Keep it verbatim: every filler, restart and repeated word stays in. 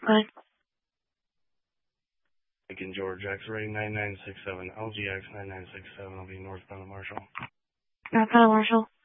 Fine. Lincoln George, X-ray nine nine six seven, L G X nine nine six seven, I'll be northbound of Marshall. Northbound of Marshall.